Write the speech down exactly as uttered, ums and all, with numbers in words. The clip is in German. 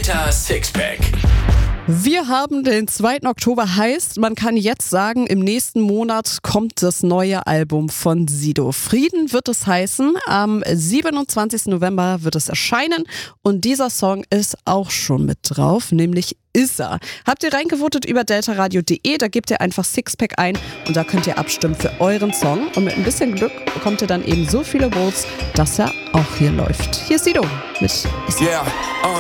Delta Sixpack. Wir haben den zweiten Oktober, heißt, man kann jetzt sagen, im nächsten Monat kommt das neue Album von Sido. Frieden wird es heißen, am siebenundzwanzigsten November wird es erscheinen und dieser Song ist auch schon mit drauf, nämlich Ist er. Habt ihr reingevotet über deltaradio punkt de, da gebt ihr einfach Sixpack ein und da könnt ihr abstimmen für euren Song und mit ein bisschen Glück bekommt ihr dann eben so viele Votes, dass er auch hier läuft. Hier ist Sido mit Ist er. Yeah, uh.